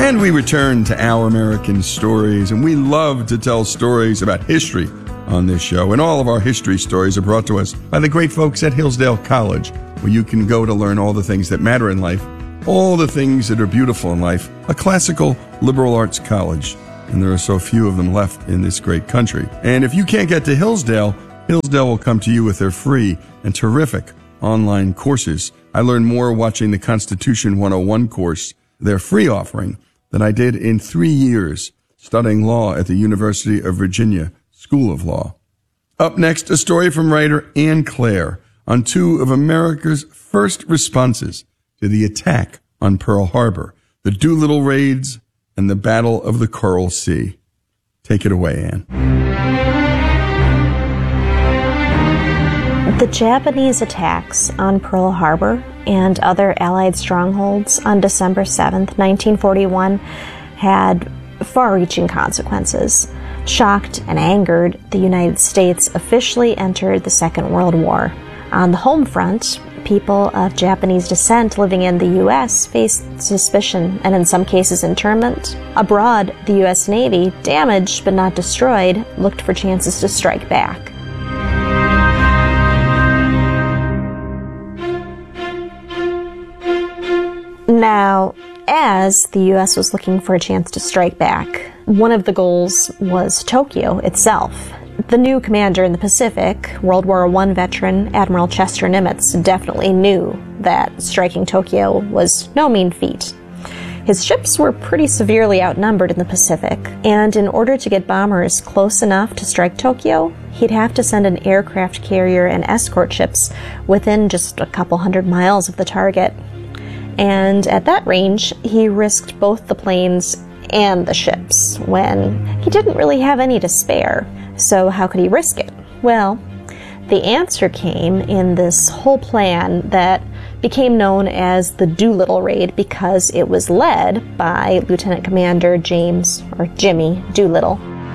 And we return to Our American Stories, and we love to tell stories about history on this show. And all of our history stories are brought to us by the great folks at Hillsdale College, where you can go to learn all the things that matter in life, all the things that are beautiful in life, a classical liberal arts college. And there are so few of them left in this great country. And if you can't get to Hillsdale, Hillsdale will come to you with their free and terrific online courses. I learned more watching the Constitution 101 course, their free offering, than I did in 3 years studying law at the University of Virginia School of Law. Up next, a story from writer Anne Claire on two of America's first responses to the attack on Pearl Harbor, the Doolittle raids and the Battle of the Coral Sea. Take it away, Anne. The Japanese attacks on Pearl Harbor and other Allied strongholds on December 7th, 1941 had far-reaching consequences. Shocked and angered, the United States officially entered the Second World War. On the home front, people of Japanese descent living in the U.S. faced suspicion and in some cases internment. Abroad, the U.S. Navy, damaged but not destroyed, looked for chances to strike back. Now, as the U.S. was looking for a chance to strike back, one of the goals was Tokyo itself. The new commander in the Pacific, World War I veteran Admiral Chester Nimitz, definitely knew that striking Tokyo was no mean feat. His ships were pretty severely outnumbered in the Pacific, and in order to get bombers close enough to strike Tokyo, he'd have to send an aircraft carrier and escort ships within just a couple hundred miles of the target. And at that range, he risked both the planes and the ships when he didn't really have any to spare. So how could he risk it? Well, the answer came in this whole plan that became known as the Doolittle Raid because it was led by Lieutenant Commander Jimmy Doolittle.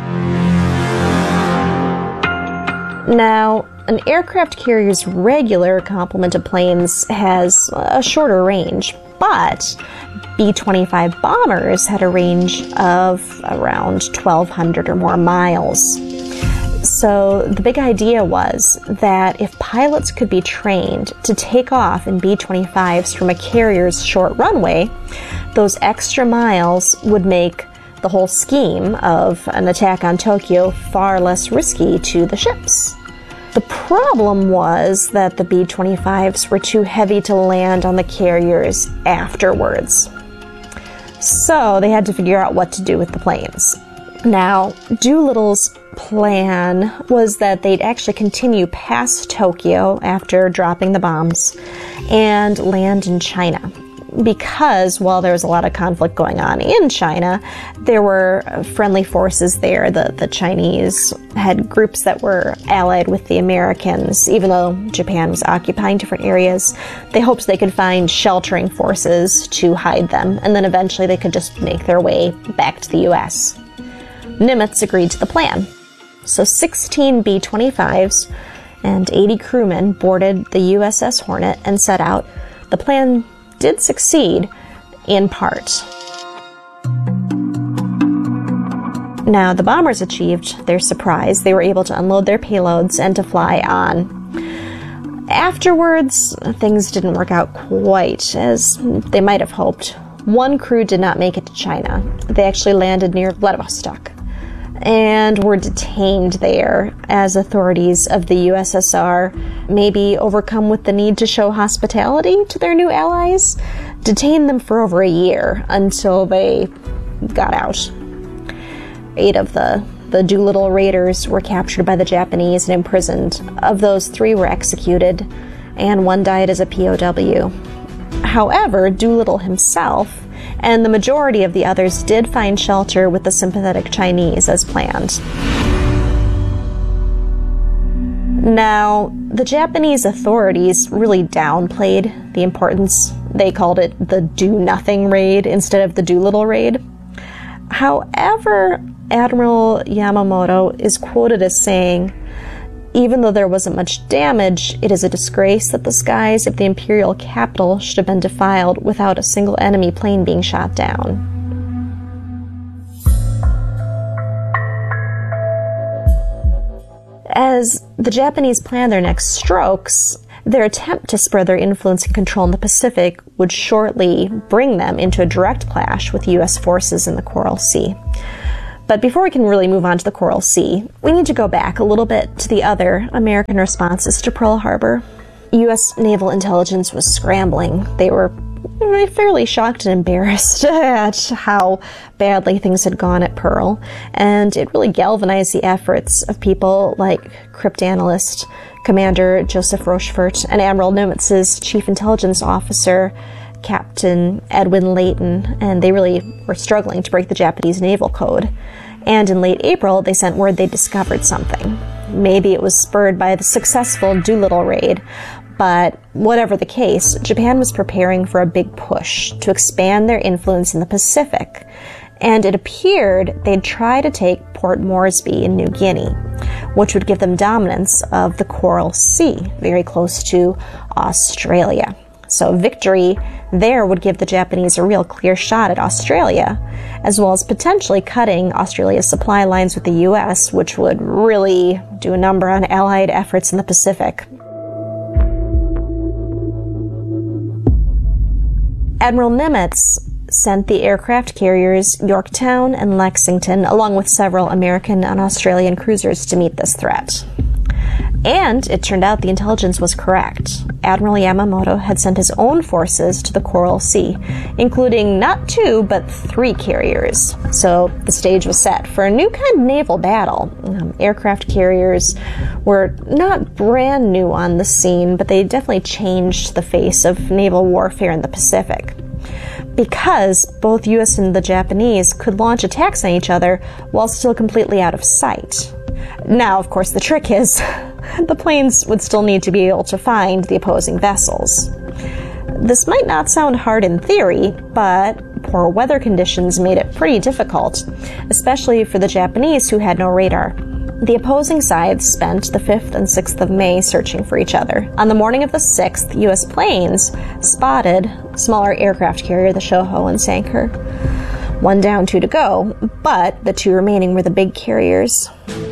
Now, an aircraft carrier's regular complement of planes has a shorter range, but B-25 bombers had a range of around 1,200 or more miles. So the big idea was that if pilots could be trained to take off in B-25s from a carrier's short runway, those extra miles would make the whole scheme of an attack on Tokyo far less risky to the ships. The problem was that the B-25s were too heavy to land on the carriers afterwards. So they had to figure out what to do with the planes. Now, Doolittle's plan was that they'd actually continue past Tokyo after dropping the bombs and land in China. Because while there was a lot of conflict going on in China, there were friendly forces there. The Chinese had groups that were allied with the Americans. Even though Japan was occupying different areas, they hoped they could find sheltering forces to hide them, and then eventually they could just make their way back to the U.S. Nimitz agreed to the plan. So 16 B-25s and 80 crewmen boarded the USS Hornet and set out. The plan did succeed in part. Now, the bombers achieved their surprise. They were able to unload their payloads and to fly on. Afterwards, things didn't work out quite as they might have hoped. One crew did not make it to China. They actually landed near Vladivostok and were detained there as authorities of the USSR, maybe overcome with the need to show hospitality to their new allies, detained them for over a year until they got out. 8 of the Doolittle raiders were captured by the Japanese and imprisoned. Of those, 3 were executed, and 1 died as a POW. However, Doolittle himself and the majority of the others did find shelter with the sympathetic Chinese as planned. Now, the Japanese authorities really downplayed the importance. They called it the Do-Nothing Raid instead of the Doolittle Raid. However, Admiral Yamamoto is quoted as saying, "Even though there wasn't much damage, it is a disgrace that the skies of the imperial capital should have been defiled without a single enemy plane being shot down." As the Japanese planned their next strokes, their attempt to spread their influence and control in the Pacific would shortly bring them into a direct clash with U.S. forces in the Coral Sea. But before we can really move on to the Coral Sea, we need to go back a little bit to the other American responses to Pearl Harbor. U.S. naval intelligence was scrambling. They were fairly shocked and embarrassed at how badly things had gone at Pearl, and it really galvanized the efforts of people like cryptanalyst Commander Joseph Rochefort and Admiral Nimitz's chief intelligence officer, Captain Edwin Layton, and they really were struggling to break the Japanese naval code. And in late April, they sent word they discovered something. Maybe it was spurred by the successful Doolittle raid, but whatever the case, Japan was preparing for a big push to expand their influence in the Pacific, and it appeared they'd try to take Port Moresby in New Guinea, which would give them dominance of the Coral Sea, very close to Australia. So victory there would give the Japanese a real clear shot at Australia, as well as potentially cutting Australia's supply lines with the U.S., which would really do a number on Allied efforts in the Pacific. Admiral Nimitz sent the aircraft carriers Yorktown and Lexington, along with several American and Australian cruisers, to meet this threat. And it turned out the intelligence was correct. Admiral Yamamoto had sent his own forces to the Coral Sea, including not 2, but 3 carriers. So the stage was set for a new kind of naval battle. Aircraft carriers were not brand new on the scene, but they definitely changed the face of naval warfare in the Pacific, because both U.S. and the Japanese could launch attacks on each other while still completely out of sight. Now, of course, the trick is the planes would still need to be able to find the opposing vessels. This might not sound hard in theory, but poor weather conditions made it pretty difficult, especially for the Japanese, who had no radar. The opposing sides spent the 5th and 6th of May searching for each other. On the morning of the 6th, U.S. planes spotted smaller aircraft carrier, the Shoho, and sank her. 1 down, 2 to go, but the 2 remaining were the big carriers.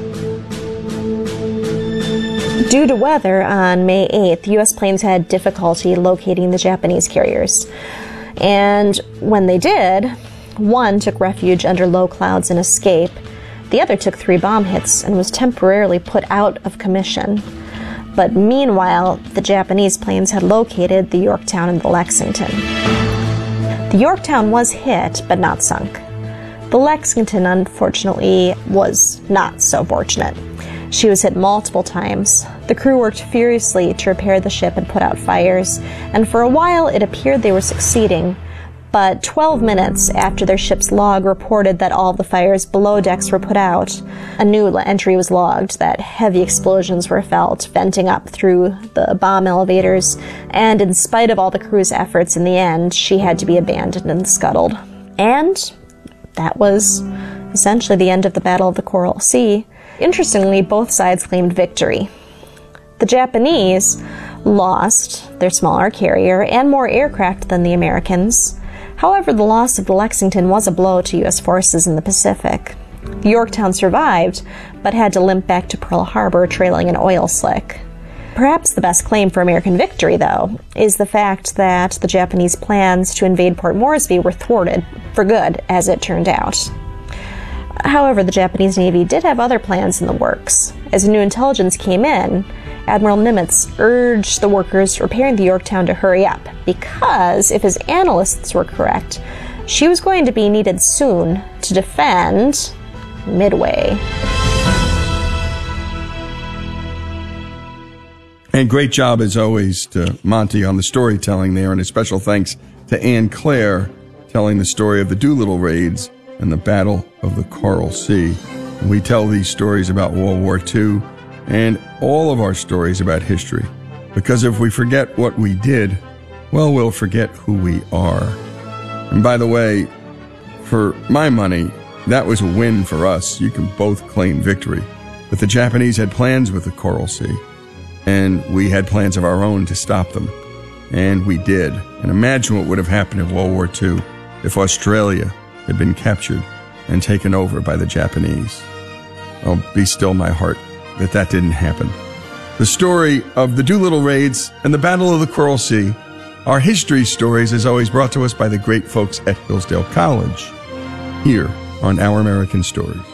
Due to weather, on May 8th, U.S. planes had difficulty locating the Japanese carriers. And when they did, 1 took refuge under low clouds and escaped. The other took 3 bomb hits and was temporarily put out of commission. But meanwhile, the Japanese planes had located the Yorktown and the Lexington. The Yorktown was hit, but not sunk. The Lexington, unfortunately, was not so fortunate. She was hit multiple times. The crew worked furiously to repair the ship and put out fires, and for a while it appeared they were succeeding. But 12 minutes after their ship's log reported that all the fires below decks were put out, a new entry was logged that heavy explosions were felt, venting up through the bomb elevators, and in spite of all the crew's efforts, in the end, she had to be abandoned and scuttled. And that was essentially the end of the Battle of the Coral Sea. Interestingly, both sides claimed victory. The Japanese lost their smaller carrier and more aircraft than the Americans. However, the loss of the Lexington was a blow to U.S. forces in the Pacific. The Yorktown survived, but had to limp back to Pearl Harbor trailing an oil slick. Perhaps the best claim for American victory, though, is the fact that the Japanese plans to invade Port Moresby were thwarted, for good, as it turned out. However, the Japanese Navy did have other plans in the works. As new intelligence came in, Admiral Nimitz urged the workers repairing the Yorktown to hurry up, because if his analysts were correct, she was going to be needed soon to defend Midway. And great job, as always, to Monty on the storytelling there, and a special thanks to Anne Claire telling the story of the Doolittle raids and the Battle of the Coral Sea. We tell these stories about World War II and all of our stories about history, because if we forget what we did, well, we'll forget who we are. And by the way, for my money, that was a win for us. You can both claim victory. But the Japanese had plans with the Coral Sea, and we had plans of our own to stop them. And we did. And imagine what would have happened in World War II if Australia had been captured and taken over by the Japanese. Oh, be still my heart. that didn't happen. The story of the Doolittle raids and the Battle of the Coral Sea are history stories, as always, brought to us by the great folks at Hillsdale College, here on Our American Stories.